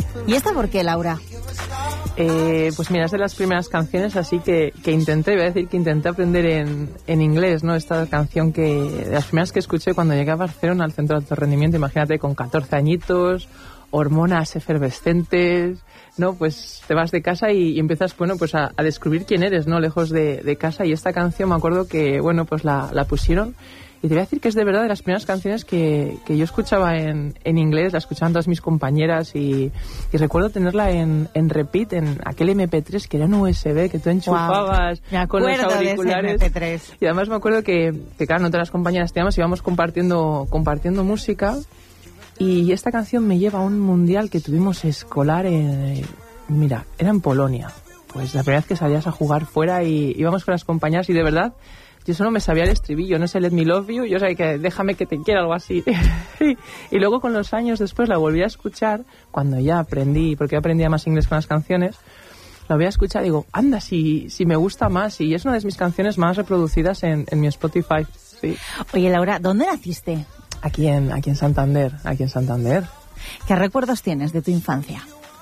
¿Y esta por qué, Laura? Pues mira, es de las primeras canciones así que intenté aprender en inglés, ¿no? Esta canción de las primeras que escuché cuando llegué a Barcelona, al centro de alto rendimiento, imagínate, con 14 añitos, hormonas efervescentes, ¿no? Pues te vas de casa y empiezas, bueno, pues a descubrir quién eres, ¿no? Lejos de casa. Y esta canción me acuerdo que, bueno, pues la pusieron. Y te voy a decir que es de verdad de las primeras canciones que yo escuchaba en inglés, la escuchaban todas mis compañeras y recuerdo tenerla en repeat en aquel MP3 que era un USB que tú enchufabas con los auriculares. De ese MP3. Y además me acuerdo que claro, no todas las compañeras teníamos, íbamos compartiendo música y esta canción me lleva a un mundial que tuvimos escolar mira, era en Polonia. Pues la primera vez que salías a jugar fuera y íbamos con las compañeras y de verdad yo solo me sabía el estribillo, no sé, Let Me Love You, yo sabía que déjame que te quiera, algo así. Y luego con los años después la volví a escuchar, cuando ya aprendí, porque yo aprendía más inglés con las canciones, la voy a escuchar y digo, anda, si me gusta más, y es una de mis canciones más reproducidas en mi Spotify. Sí. Oye, Laura, ¿dónde naciste? Aquí en Santander, ¿Qué recuerdos tienes de tu infancia?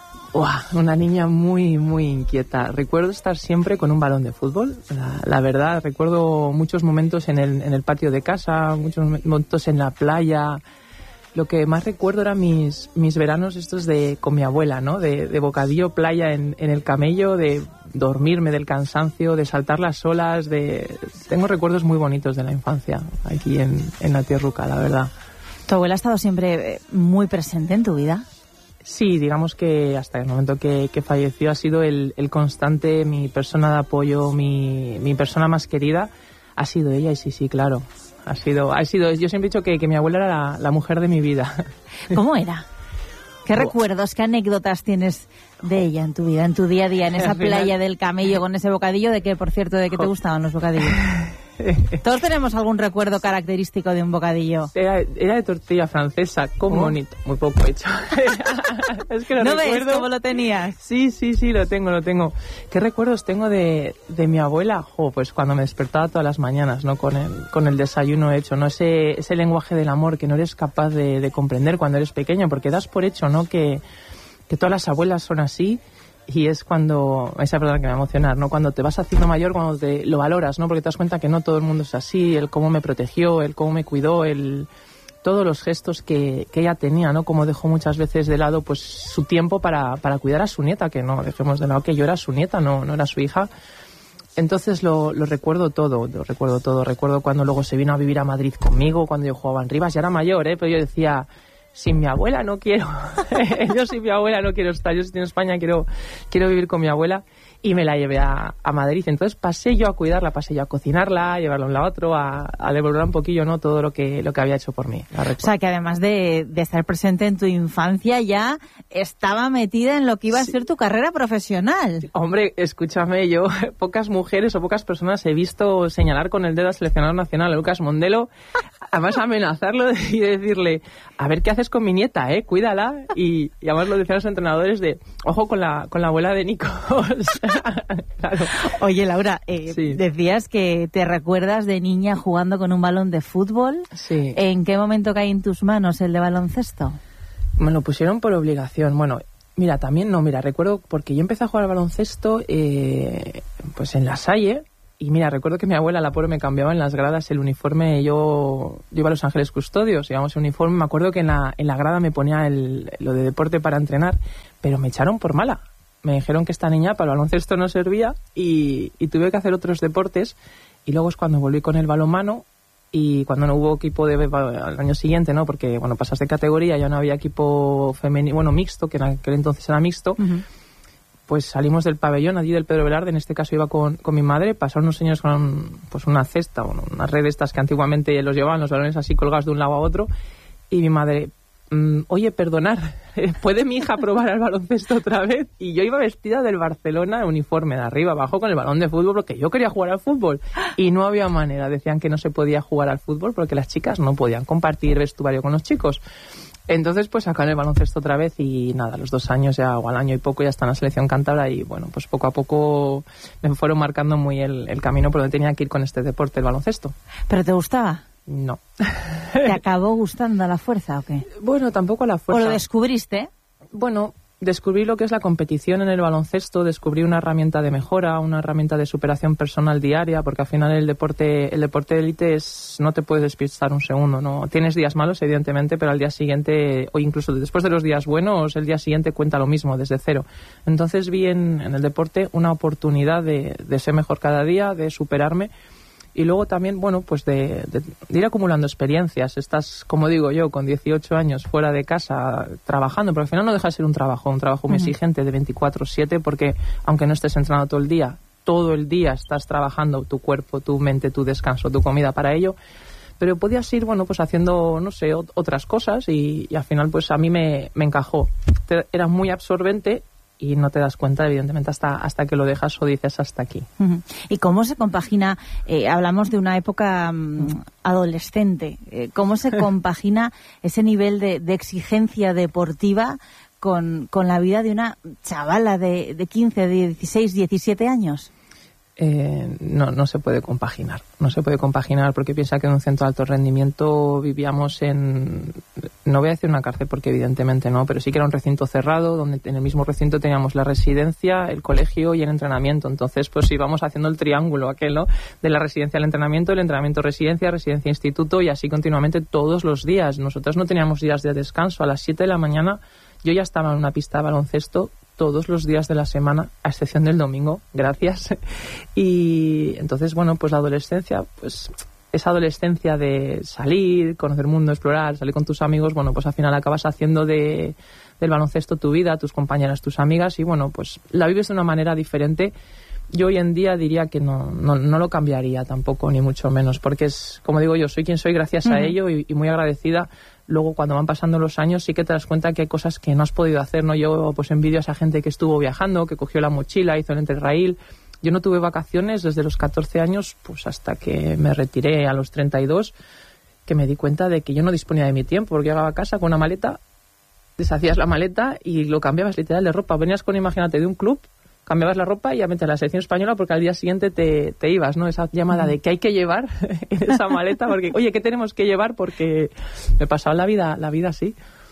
Una niña muy, muy inquieta. Recuerdo estar siempre con un balón de fútbol. La verdad, recuerdo muchos momentos en el patio de casa, muchos momentos en la playa. Lo que más recuerdo eran mis veranos estos con mi abuela, ¿no? De bocadillo, playa en el camello, de dormirme del cansancio, de saltar las olas. Tengo recuerdos muy bonitos de la infancia aquí en la tierruca, la verdad. ¿Tu abuela ha estado siempre muy presente en tu vida? Sí, digamos que hasta el momento que falleció ha sido el constante, mi persona de apoyo, mi persona más querida, ha sido ella y sí, claro. Ha sido. Yo siempre he dicho que mi abuela era la mujer de mi vida. ¿Cómo era? ¿Qué recuerdos, qué anécdotas tienes de ella en tu vida, en tu día a día, en esa playa del camello con ese bocadillo? ¿De qué, por cierto, de qué te gustaban los bocadillos? Todos tenemos algún recuerdo característico de un bocadillo. Era de tortilla francesa, con bonito, muy poco hecho. Es que ¿No recuerdo. ves cómo lo tenías? Sí, lo tengo. ¿Qué recuerdos tengo de mi abuela? Pues cuando me despertaba todas las mañanas, ¿no? Con el desayuno hecho, ¿no? Ese lenguaje del amor que no eres capaz de comprender cuando eres pequeño, porque das por hecho, ¿no? Que todas las abuelas son así. Y es cuando, esa palabra que me va a emocionar, ¿no? Cuando te vas haciendo mayor, cuando lo valoras, ¿no? Porque te das cuenta que no todo el mundo es así, el cómo me protegió, el cómo me cuidó, todos los gestos que ella tenía, ¿no? Como dejó muchas veces de lado, pues, su tiempo para cuidar a su nieta, que no dejemos de lado que yo era su nieta, no era su hija. Entonces lo recuerdo todo. Recuerdo cuando luego se vino a vivir a Madrid conmigo, cuando yo jugaba en Rivas, ya era mayor, pero yo decía, sin mi abuela no quiero. Yo sin mi abuela no quiero estar. Yo estoy en España, quiero vivir con mi abuela. Y me la llevé a Madrid. Entonces pasé yo a cuidarla, pasé yo a cocinarla, a llevarla a un lado a otro, a devolver un poquillo, ¿no? Todo lo que había hecho por mí. O sea, que además de estar presente en tu infancia, ya estaba metida en lo que iba a ser tu carrera profesional. Hombre, escúchame, yo pocas mujeres o pocas personas he visto señalar con el dedo al seleccionador nacional, a Lucas Mondelo, además amenazarlo y decirle, a ver qué haces con mi nieta, cuídala. Y además lo decían los entrenadores de, ojo con la abuela de Nico. Claro. Oye, Laura, sí. Decías que te recuerdas de niña jugando con un balón de fútbol. Sí. ¿En qué momento cae en tus manos el de baloncesto? Me lo pusieron por obligación. Bueno, mira, recuerdo porque yo empecé a jugar al baloncesto pues en La Salle. Y mira, recuerdo que mi abuela, la pobre, me cambiaba en las gradas el uniforme. Yo iba a Los Ángeles Custodios, llevamos el uniforme. Me acuerdo que en la grada me ponía lo de deporte para entrenar, pero me echaron por mala. Me dijeron que esta niña para el baloncesto no servía y tuve que hacer otros deportes. Y luego es cuando volví con el balonmano y cuando no hubo equipo al año siguiente, ¿no? Porque, bueno, pasas de categoría, ya no había equipo femenino, bueno, mixto, que en aquel entonces era mixto. Uh-huh. Pues salimos del pabellón, allí del Pedro Velarde, en este caso iba con mi madre, pasaron unos señores con una cesta, una red de estas que antiguamente los llevaban, los balones así colgados de un lado a otro, y mi madre, oye, perdonar, ¿puede mi hija probar al baloncesto otra vez? Y yo iba vestida del Barcelona, uniforme de arriba abajo, con el balón de fútbol, porque yo quería jugar al fútbol, y no había manera, decían que no se podía jugar al fútbol porque las chicas no podían compartir vestuario con los chicos. Entonces, pues acá en el baloncesto otra vez y nada, a los 2 años ya, o al año y poco ya está en la selección cántabra y bueno, pues poco a poco me fueron marcando muy el camino por donde tenía que ir con este deporte, el baloncesto. ¿Pero te gustaba? No. ¿Te acabó gustando a la fuerza o qué? Bueno, tampoco a la fuerza. ¿O lo descubriste? Bueno, descubrí lo que es la competición en el baloncesto, descubrí una herramienta de mejora, una herramienta de superación personal diaria, porque al final el deporte de élite no te puedes despistar un segundo, ¿no? Tienes días malos, evidentemente, pero al día siguiente, o incluso después de los días buenos, el día siguiente cuenta lo mismo, desde cero. Entonces vi en el deporte una oportunidad de ser mejor cada día, de superarme. Y luego también, bueno, pues de ir acumulando experiencias. Estás, como digo yo, con 18 años fuera de casa trabajando, pero al final no deja de ser un trabajo muy exigente de 24/7, porque aunque no estés entrenando todo el día estás trabajando tu cuerpo, tu mente, tu descanso, tu comida para ello. Pero podías ir, bueno, pues haciendo, no sé, otras cosas y al final pues a mí me encajó. Era muy absorbente y no te das cuenta, evidentemente, hasta que lo dejas o dices hasta aquí. ¿Y cómo se compagina? Hablamos de una época adolescente. ¿Cómo se compagina ese nivel de exigencia deportiva con la vida de una chavala de 15, de 16, 17 años? No se puede compaginar. No se puede compaginar porque piensa que en un centro de alto rendimiento vivíamos no voy a decir una cárcel porque evidentemente no, pero sí que era un recinto cerrado donde en el mismo recinto teníamos la residencia, el colegio y el entrenamiento. Entonces pues íbamos haciendo el triángulo aquel, ¿no? De la residencia al entrenamiento, el entrenamiento residencia, residencia instituto y así continuamente todos los días. Nosotros no teníamos días de descanso. A las 7 de la mañana yo ya estaba en una pista de baloncesto todos los días de la semana, a excepción del domingo, gracias. Y entonces, bueno, pues la adolescencia, pues esa adolescencia de salir, conocer el mundo, explorar, salir con tus amigos, bueno, pues al final acabas haciendo del baloncesto tu vida, tus compañeras, tus amigas, y bueno, pues la vives de una manera diferente. Yo hoy en día diría que no lo cambiaría tampoco, ni mucho menos, porque es, como digo yo, soy quien soy gracias a ello y muy agradecida. Luego, cuando van pasando los años, sí que te das cuenta que hay cosas que no has podido hacer, ¿no? Yo, pues, envidio a esa gente que estuvo viajando, que cogió la mochila, hizo el Interrail. Yo no tuve vacaciones desde los 14 años, pues, hasta que me retiré a los 32, que me di cuenta de que yo no disponía de mi tiempo, porque llegaba a casa con una maleta, deshacías la maleta y lo cambiabas literal de ropa. Venías con, imagínate, de un club, cambiabas la ropa y ya metes a la selección española porque al día siguiente te ibas, ¿no? Esa llamada de qué hay que llevar en esa maleta, porque, oye, ¿qué tenemos que llevar? Porque me pasaba la vida así.